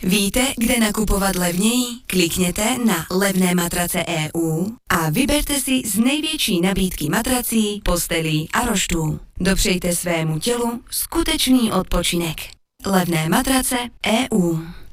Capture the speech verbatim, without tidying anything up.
Víte, kde nakupovat levněji? Klikněte na levné matrace tečka e u a vyberte si z největší nabídky matrací, postelí a roštů. Dopřejte svému tělu skutečný odpočinek. Levné matrace tečka e u